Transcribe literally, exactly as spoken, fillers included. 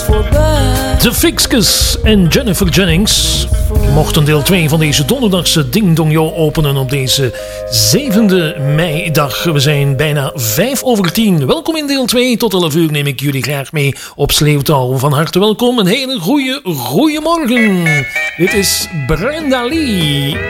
De Fixkes en Jennifer Jennings mochten deel twee van deze donderdagse Ding Dong Jo openen op deze zevende meidag. We zijn bijna vijf over tien. Welkom in deel twee. Tot elf uur neem ik jullie graag mee op sleeuwtouw. Van harte welkom. Een hele goeie, goeie morgen. Dit is Brenda Lee.